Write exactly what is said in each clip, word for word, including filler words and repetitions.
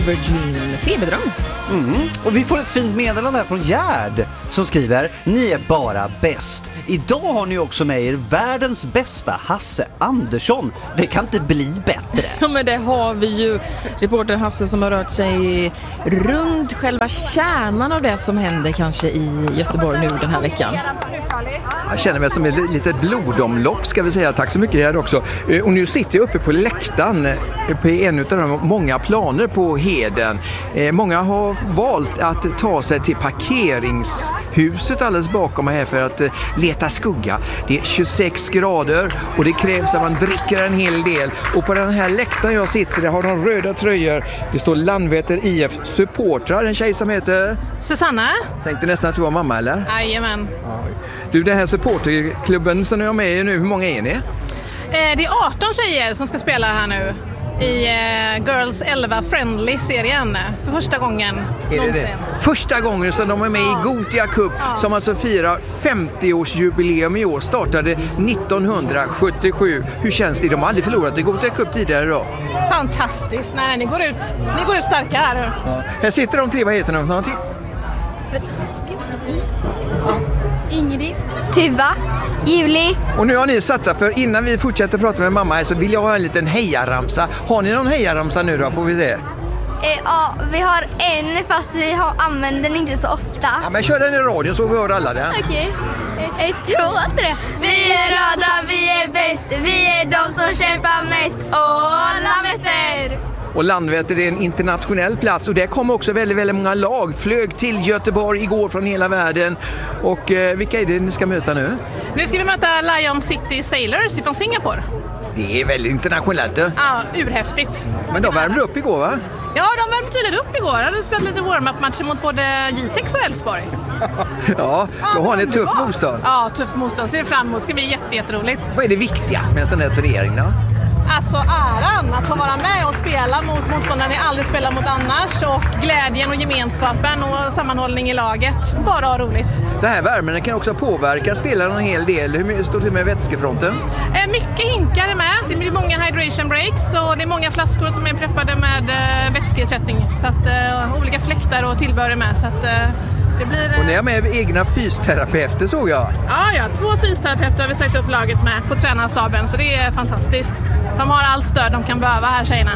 Virgin Feberdröm. Mm. Och vi får ett fint meddelande här från Gerd som skriver: ni är bara bäst. Idag har ni också med er världens bästa Hasse Andersson. Det kan inte bli bättre. Ja, men det har vi ju. Reporter Hasse som har rört sig runt själva kärnan av det som händer kanske i Göteborg nu den här veckan. Jag känner mig som ett litet blodomlopp, ska vi säga. Tack så mycket här också. Och nu sitter jag uppe på läktaren på en av de många planer på Heden. Många har valt att ta sig till parkeringshuset alldeles bakom här för att leta skugga. Det är tjugosex grader och det krävs att man dricker en hel del. Och på den här läktaren jag sitter, har de röda tröjor. Det står Landvetter I F supportrar, en tjej som heter Susanna. Tänkte nästan att du var mamma, eller? Jajamän. Du, den här supporterklubben som ni har med er nu, hur många är ni? Eh, det är arton tjejer som ska spela här nu i eh, Girls elva Friendly-serien för första gången är någonsin. Det det? Första gången som de är med ja. i Gothia Cup ja. som alltså firar femtio-årsjubileum i år, startade nittonhundrasjuttiosju. Hur känns det? De har aldrig förlorat i Gothia Cup tidigare då. Fantastiskt. Nej, ni går ut, ni går ut starka här nu. Ja. Här sitter de tre, vad heter de? Någonting? Ja. Ingrid, Tuva, Juli. Och nu har ni satsat, för innan vi fortsätter prata med mamma här så vill jag ha en liten hejaramsa. Har ni någon hejaramsa nu då, får vi se? Eh, ja, vi har en fast vi har, använder den inte så ofta. Ja, men kör den i radion så vi hör alla det. Okej, okay. Ett, två, tre. Vi är röda, vi är bäst, vi är de som kämpar mest. Åh, Landvetter! Och Landvetter är en internationell plats och där kommer också väldigt, väldigt många lag. Flög till Göteborg igår från hela världen. Och eh, vilka är det ni ska möta nu? Nu ska vi möta Lion City Sailors från Singapore. Det är väldigt internationellt. Ja, urhäftigt. Men de värmde upp igår, va? Ja, de värmde tydligen upp igår. De hade spelat lite warm-up-matcher mot både Jitex och Älvsborg. Ja, då har ni ett tufft motstånd. Ja, tufft motstånd. Ser fram emot. Det ska bli jätte, jätteroligt. Vad är det viktigaste med en sån här turnering då? Alltså äran att få vara med och spela mot motståndare ni aldrig spelar mot annars, och glädjen och gemenskapen och sammanhållning i laget. Bara ha roligt. Det här värmen kan också påverka spelaren en hel del. Hur står det med vätskefronten? Eh, mycket hinkar är med. Det blir många hydration breaks och det är många flaskor som är preppade med eh, vätskeersättning. Så att eh, olika fläktar och tillbehör är med. Så att, eh, det blir, eh... Och ni är med egna fysterapeuter, såg jag. Ja, ja, två fysterapeuter har vi sagt upp laget med på tränarstaben, så det är fantastiskt. De har allt stöd de kan behöva här, tjejerna.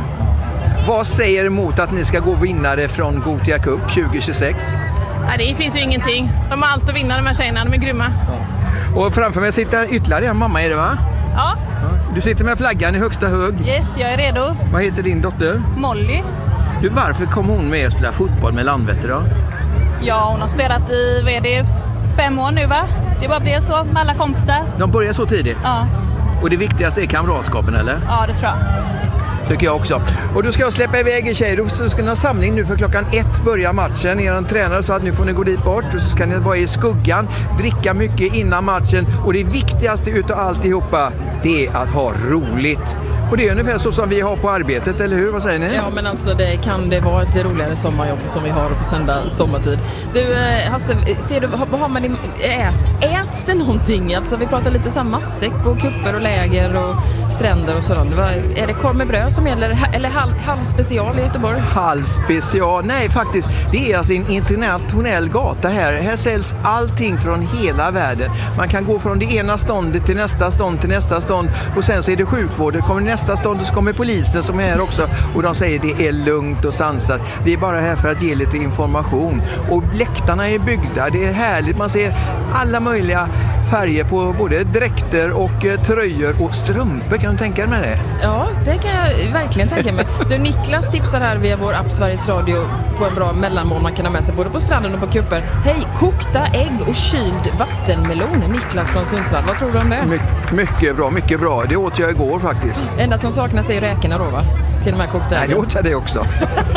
Vad säger emot att ni ska gå vinnare från Gothia Cup tjugo tjugosex? Nej, det finns ju ingenting. De har allt att vinna, de här tjejerna. De är grymma. Ja. Och framför mig sitter ytterligare en mamma, är det va? Ja. Du sitter med flaggan i högsta hög. Yes, jag är redo. Vad heter din dotter? Molly. Du, varför kom hon med att spela fotboll med Landvetter då? Ja, hon har spelat i vad är det, fem år nu, va? Det bara blev så med alla kompisar. De börjar så tidigt? Ja. Och det viktigaste är kamratskapen, eller? Ja, det tror jag. Tycker jag också. Och du ska jag släppa iväg er tjejer. Då ska ni ha samling nu för klockan ett börjar matchen. Er tränare sa att nu får ni gå dit bort. Och så ska ni vara i skuggan, dricka mycket innan matchen. Och det viktigaste utav alltihopa, det är att ha roligt. Och det är ungefär så som vi har på arbetet, eller hur? Vad säger ni? Ja, men alltså det kan det vara ett roligare sommarjobb som vi har att få sända sommartid. Du, Hasse, ser du, vad har man i, ät, äts det någonting? Alltså vi pratar lite så här massäck på kupper och läger och stränder och sådant. Är det korv med bröd som gäller, eller halv, halv special i Göteborg? Halv special? Nej, faktiskt. Det är alltså en internationell gata här. Här säljs allting från hela världen. Man kan gå från det ena ståndet till nästa stånd till nästa stånd. Och sen så är det sjukvård. Det kommer nästa stånd och så kommer polisen som är här också. Och de säger det är lugnt och sansat. Vi är bara här för att ge lite information. Och läktarna är byggda. Det är härligt. Man ser alla möjliga färger på både dräkter och eh, tröjor och strumpor. Kan du tänka dig med det? Ja, det kan jag verkligen tänka mig. Du, Niklas tipsar här via vår app Sveriges Radio på en bra mellanmål man kan ha med sig både på stranden och på kupper. Hej, kokta ägg och kyld vattenmelon. Niklas från Sundsvall, vad tror du om det? My- mycket bra, mycket bra. Det åt jag igår faktiskt. Enda som saknas är räkorna då, va? Till de här kokta äggen. Nej, det åt jag det också.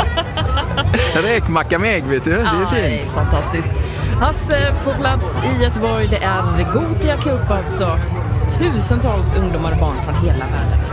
Räkmacka med ägg, vet du. Det är fint. Aj, fantastiskt. Hasse på plats i Göteborg. Det är Gothia Cup alltså. Tusentals ungdomar och barn från hela världen.